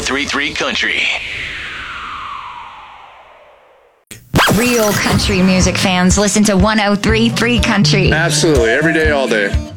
1033 Country. Real country music fans listen to 1033 Country. Absolutely. Every day, all day.